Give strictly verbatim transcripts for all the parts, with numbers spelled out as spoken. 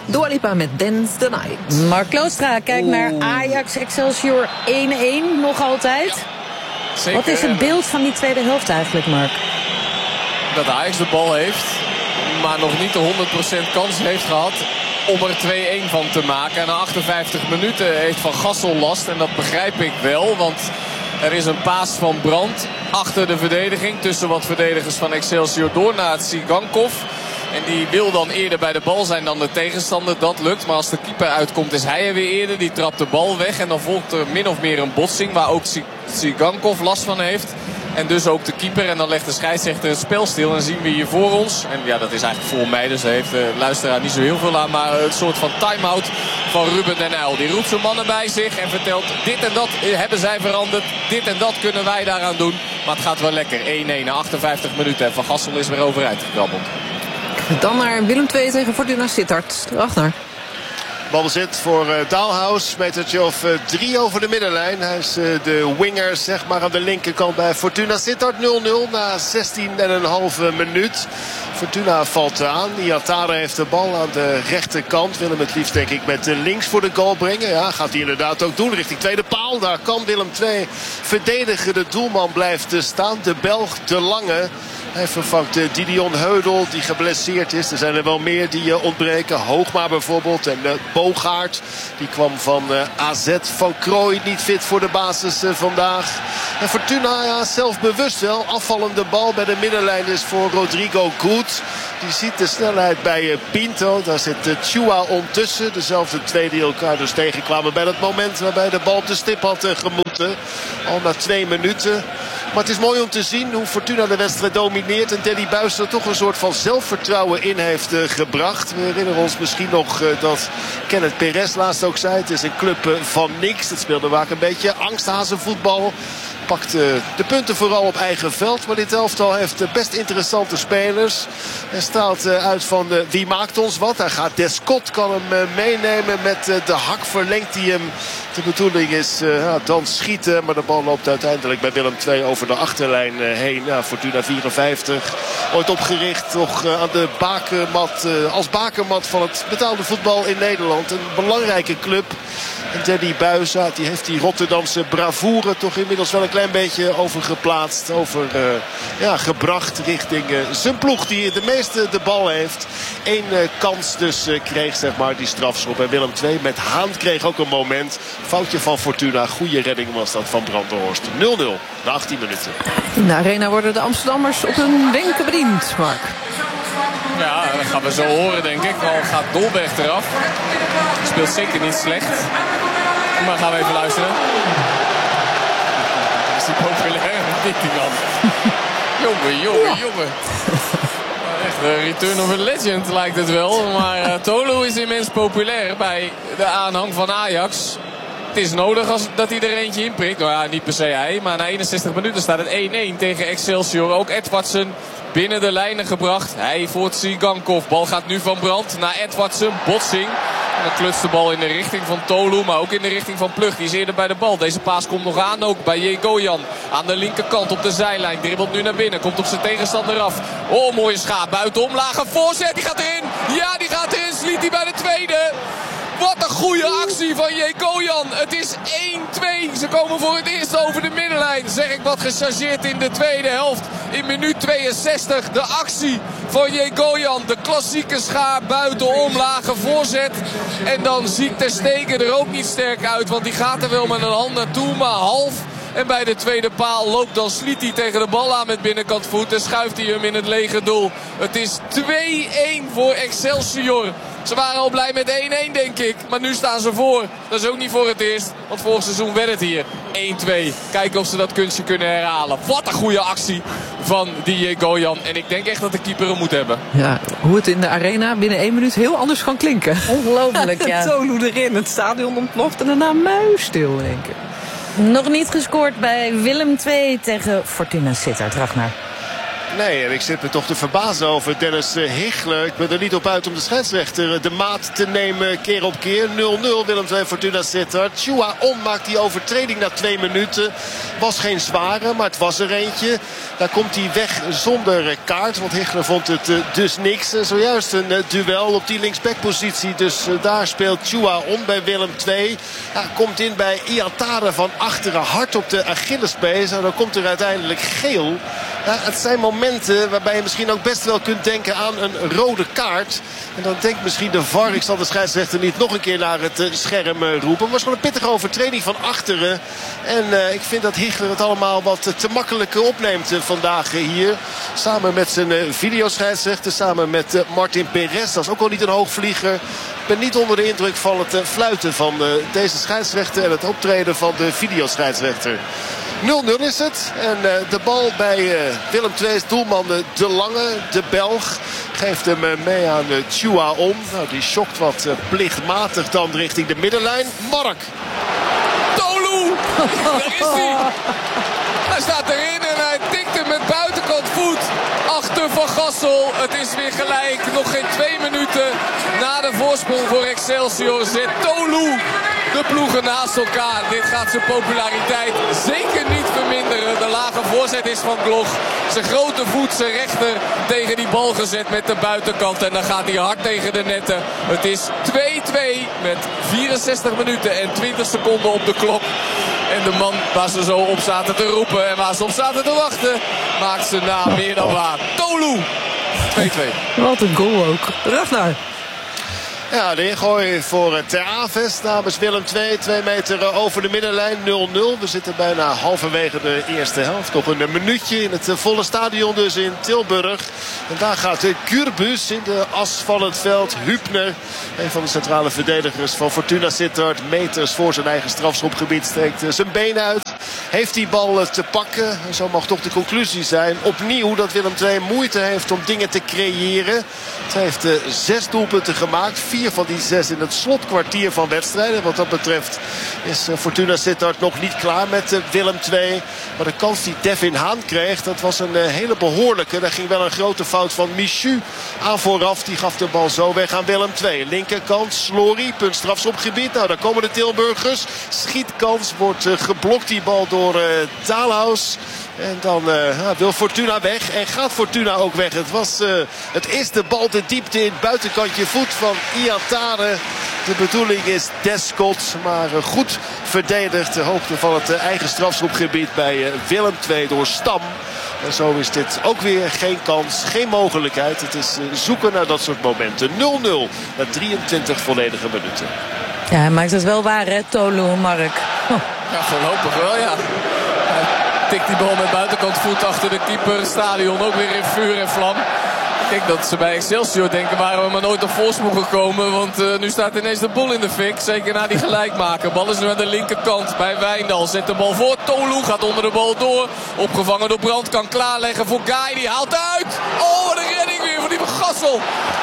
Dua Lipa met Dance the Night. Mark Kloostra kijkt naar Ajax Excelsior één-één nog altijd. Ja, zeker. Wat is het beeld van die tweede helft eigenlijk, Mark? Dat Ajax de bal heeft, maar nog niet de honderd procent kans heeft gehad om er twee-één van te maken. En na achtenvijftig minuten heeft Van Gassel last. En dat begrijp ik wel, want er is een paas van Brandt achter de verdediging. Tussen wat verdedigers van Excelsior door naar Tsigankov. En die wil dan eerder bij de bal zijn dan de tegenstander. Dat lukt. Maar als de keeper uitkomt is hij er weer eerder. Die trapt de bal weg. En dan volgt er min of meer een botsing. Waar ook Tsigankov last van heeft. En dus ook de keeper. En dan legt de scheidsrechter het spel stil. En zien we hier voor ons. En ja, dat is eigenlijk voor mij. Dus daar heeft de luisteraar niet zo heel veel aan. Maar een soort van time-out van Ruben den Uyl. Die roept zijn mannen bij zich. En vertelt dit en dat hebben zij veranderd. Dit en dat kunnen wij daaraan doen. Maar het gaat wel lekker. één-één na achtenvijftig minuten. En Van Gassel is weer overeind gekrabbeld. Dan naar Willem twee tegen Fortuna Sittard. Ragnar. Balbezit voor uh, Dalhaus. Metertje of uh, drie over de middenlijn. Hij is uh, de winger zeg maar aan de linkerkant bij Fortuna Sittard. nul nul na zestien en een halve minuut. Fortuna valt aan. Iatare heeft de bal aan de rechterkant. Wil hem het liefst denk ik met de links voor de goal brengen. Ja, gaat hij inderdaad ook doen. Richting tweede paal. Daar kan Willem twee verdedigen. De doelman blijft staan. De Belg De Lange. Hij vervangt Didion Heudel die geblesseerd is. Er zijn er wel meer die uh, ontbreken. Hoogma bijvoorbeeld. En uh, Bogaert. Die kwam van uh, A Z. Van Krooij niet fit voor de basis uh, vandaag. En Fortuna ja, zelfbewust wel. Afvallende bal bij de middenlijn is voor Rodrigo Goed. Die ziet de snelheid bij uh, Pinto. Daar zit uh, Chua ondertussen. Dezelfde twee die elkaar dus tegenkwamen bij dat moment waarbij de bal op de stip had uh, gemoeten. Al na twee minuten. Maar het is mooi om te zien hoe Fortuna de wedstrijd domineert. En Danny Buis er toch een soort van zelfvertrouwen in heeft uh, gebracht. We herinneren ons misschien nog uh, dat Kenneth Perez laatst ook zei. Het is een club uh, van niks. Dat speelde vaak een beetje angsthazenvoetbal. Pakt uh, de punten vooral op eigen veld. Maar dit elftal heeft uh, best interessante spelers. Hij straalt uh, uit van uh, wie maakt ons wat. Hij gaat Descott kan hem uh, meenemen. Met uh, de hak verlengt hij hem. De bedoeling is uh, ja, dan schieten. Maar de bal loopt uiteindelijk bij Willem twee over de achterlijn uh, heen. Ja, Fortuna vierenvijftig. Ooit opgericht toch uh, aan de bakermat. Uh, als bakermat van het betaalde voetbal in Nederland. Een belangrijke club. En Danny Buis, ja, die heeft die Rotterdamse bravoure toch inmiddels wel een klein beetje overgeplaatst. Over, uh, ja, gebracht richting uh, zijn ploeg die de meeste de bal heeft. Eén uh, kans dus uh, kreeg, zeg maar, die strafschop. En Willem twee met Haan kreeg ook een moment. Foutje van Fortuna. Goede redding was dat van Brandenhorst. nul nul na achttien minuten. In de arena worden de Amsterdammers op hun wenken bediend, Mark. Ja, dat gaan we zo horen denk ik. Al gaat Dolberg eraf. Speelt zeker niet slecht. Maar gaan we even luisteren. Is die populair? Dit die man. Jongen, jongen, jongen. Echt een return of a legend lijkt het wel. Maar uh, Tolu is immens populair bij de aanhang van Ajax. Het is nodig als, dat hij er eentje inprikt. Nou ja, niet per se hij. Maar na eenenzestig minuten staat het één-één tegen Excelsior. Ook Edwardsen binnen de lijnen gebracht. Hij voor Tsigankov. Bal gaat nu van Brandt naar Edwardsen. Botsing. En dan klutst de bal in de richting van Tolu. Maar ook in de richting van Plug. Die is eerder bij de bal. Deze paas komt nog aan ook bij Jegoyan. Aan de linkerkant op de zijlijn. Dribbelt nu naar binnen. Komt op zijn tegenstander af. Oh, mooie schaap. Buitenom. Lage voorzet. Die gaat erin. Ja, die gaat erin. Sliet hij bij de tweede. Wat een goede actie van Jegoyan. Het is één-twee. Ze komen voor het eerst over de middenlijn. Zeg ik wat gechargeerd in de tweede helft. In minuut tweeënzestig. De actie van Jegoyan. De klassieke schaar buitenom. Lage voorzet. En dan ziet Ter Stegen er ook niet sterk uit. Want die gaat er wel met een hand naartoe. Maar half. En bij de tweede paal loopt dan Sliti tegen de bal aan met binnenkant voet. En schuift hij hem in het lege doel. Het is twee-één voor Excelsior. Ze waren al blij met één-één denk ik. Maar nu staan ze voor. Dat is ook niet voor het eerst. Want vorig seizoen werd het hier één-twee. Kijken of ze dat kunstje kunnen herhalen. Wat een goede actie van die Jegoyan. En ik denk echt dat de keeper hem moet hebben. Ja, hoe het in de arena binnen één minuut heel anders kan klinken. Ongelooflijk, ja. Tolu erin, het stadion ontploft en daarna muisstil, denk ik. Nog niet gescoord bij Willem twee tegen Fortuna Sittard. Ragnar. Nee, en ik zit me toch te verbazen over Dennis Hichler. Ik ben er niet op uit om de scheidsrechter de maat te nemen keer op keer. nul nul Willem twee Fortuna Sittard. Chua On maakt die overtreding na twee minuten. Was geen zware, maar het was er eentje. Daar komt hij weg zonder kaart. Want Hichler vond het dus niks. Zojuist een duel op die linksbackpositie. Dus daar speelt Chua On bij Willem twee. Ja, komt in bij Iatare van achteren. Hard op de Achillespees. En dan komt er uiteindelijk geel. Ja, het zijn momenten waarbij je misschien ook best wel kunt denken aan een rode kaart. En dan denkt misschien de V A R, ik zal de scheidsrechter niet nog een keer naar het scherm roepen. Maar het was gewoon een pittige overtreding van achteren. En uh, ik vind dat Hichler het allemaal wat te makkelijk opneemt uh, vandaag uh, hier. Samen met zijn uh, videoscheidsrechter, samen met uh, Martin Perez. Dat is ook wel niet een hoogvlieger. Ik ben niet onder de indruk van het uh, fluiten van uh, deze scheidsrechter en het optreden van de videoscheidsrechter. nul nul is het. En uh, de bal bij uh, Willem twee's doelman uh, De Lange, de Belg. Geeft hem uh, mee aan uh, Chua On. Nou, die schokt wat uh, plichtmatig dan richting de middenlijn. Mark. Tolu! Daar is hij. Hij staat erin en hij tikt hem met buitenkant voet achter Van Gassel. Het is weer gelijk. Nog geen twee minuten na de voorsprong voor Excelsior zet Tolu de ploegen naast elkaar. Dit gaat zijn populariteit zeker niet verminderen. De lage voorzet is van Gloch. Zijn grote voet, zijn rechter tegen die bal gezet met de buitenkant. En dan gaat hij hard tegen de netten. Het is twee twee met vierenzestig minuten en twintig seconden op de klok. En de man waar ze zo op zaten te roepen en waar ze op zaten te wachten, maakt zijn naam meer dan waar. Tolu! twee twee. Wat een goal ook. Ragnar. Ja, de ingooi voor Ter Aves namens Willem twee. Twee meter over de middenlijn. nul nul. We zitten bijna halverwege de eerste helft. Nog een minuutje in het volle stadion dus in Tilburg. En daar gaat Gurbus in de as van het veld. Hübner, een van de centrale verdedigers van Fortuna Sittard. Meters voor zijn eigen strafschopgebied steekt zijn been uit. Heeft die bal te pakken. En zo mag toch de conclusie zijn opnieuw dat Willem twee moeite heeft om dingen te creëren. Het heeft uh, zes doelpunten gemaakt. Vier van die zes in het slotkwartier van wedstrijden. Wat dat betreft is uh, Fortuna Sittard nog niet klaar met uh, Willem twee. Maar de kans die Devin Haan kreeg, dat was een uh, hele behoorlijke. Daar ging wel een grote fout van Michu aan vooraf. Die gaf de bal zo weg aan Willem twee. Linkerkant, Slory, punt strafschopgebied. Nou, daar komen de Tilburgers. Schietkans wordt uh, geblokt die bal door uh, Dalhaus. En dan uh, wil Fortuna weg. En gaat Fortuna ook weg. Het was uh, het eerste bal de diepte in het buitenkantje voet van Iatare. De bedoeling is Descott. Maar uh, goed verdedigd. De hoogte van het uh, eigen strafschopgebied bij uh, Willem twee door Stam. En zo is dit ook weer geen kans, geen mogelijkheid. Het is uh, zoeken naar dat soort momenten. nul nul na drieëntwintig volledige minuten. Ja, hij maakt het wel waar, hè, Tolu, Mark. Oh. Ja, voorlopig wel, ja. Tikt die bal met buitenkant voet achter de keeper. Stadion ook weer in vuur en vlam. Ik denk dat ze bij Excelsior denken, waren we maar nooit op voorsprong gekomen. Want uh, nu staat ineens de boel in de fik. Zeker na die gelijkmaker. Bal is nu aan de linkerkant bij Wijndal. Zet de bal voor. Tolu gaat onder de bal door. Opgevangen door Brandt. Kan klaarleggen voor Guy. Die haalt uit. Oh, wat een redding weer van die Van Gassel.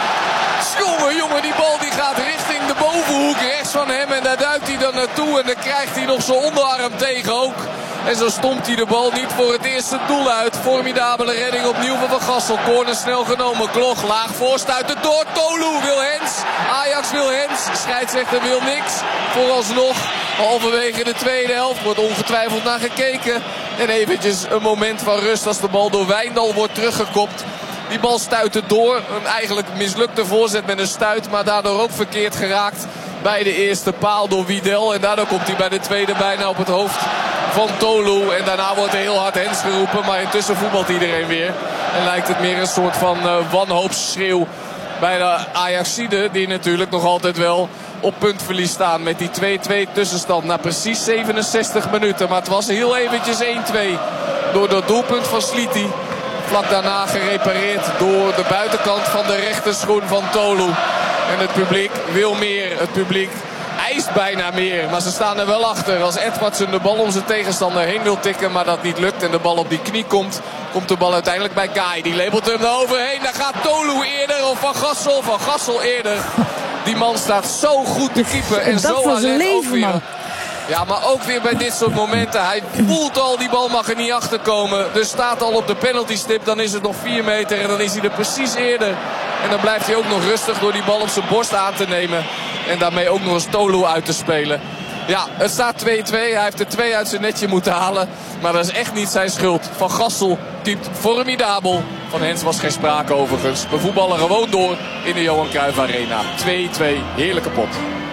Jongen, jongen, die bal die gaat richting de bovenhoek rechts van hem. En daar duikt hij dan naartoe. En dan krijgt hij nog zijn onderarm tegen ook. En zo stompt hij de bal niet voor het eerste doel uit. Formidabele redding opnieuw van Van Gassel. Corner snel genomen. Gloch laag voorstuiten door Tolu. Wil Hens. Ajax wil Hens. Scheidsrechter wil niks. Vooralsnog halverwege de tweede helft wordt ongetwijfeld naar gekeken. En eventjes een moment van rust als de bal door Wijndal wordt teruggekopt. Die bal stuitte door. Een eigenlijk mislukte voorzet met een stuit. Maar daardoor ook verkeerd geraakt bij de eerste paal door Wiedel. En daardoor komt hij bij de tweede bijna op het hoofd van Tolu. En daarna wordt er heel hard Hens geroepen. Maar intussen voetbalt iedereen weer. En lijkt het meer een soort van uh, wanhoopsschreeuw bij de Ajaxiden. Die natuurlijk nog altijd wel op puntverlies staan met die twee twee tussenstand. Na precies zevenenzestig minuten. Maar het was heel eventjes één twee. Door dat doelpunt van Sliti. Vlak daarna gerepareerd door de buitenkant van de rechterschoen van Tolu. En het publiek wil meer. Het publiek eist bijna meer. Maar ze staan er wel achter. Als Edwardsen de bal om zijn tegenstander heen wil tikken. Maar dat niet lukt en de bal op die knie komt. Komt de bal uiteindelijk bij Guy. Die labelt hem er overheen. Daar gaat Tolu eerder. Of Van Gassel. Van Gassel eerder. Die man staat zo goed te keepen. En dat zo was een leven, man. Ja, maar ook weer bij dit soort momenten. Hij voelt al, die bal mag er niet achter komen. Dus staat al op de penalty stip. Dan is het nog vier meter en dan is hij er precies eerder. En dan blijft hij ook nog rustig door die bal op zijn borst aan te nemen. En daarmee ook nog eens Tolu uit te spelen. Ja, het staat twee twee. Hij heeft er twee uit zijn netje moeten halen. Maar dat is echt niet zijn schuld. Van Gassel typt formidabel. Van Hens was geen sprake overigens. We voetballen gewoon door in de Johan Cruijff Arena. twee twee, heerlijke pot.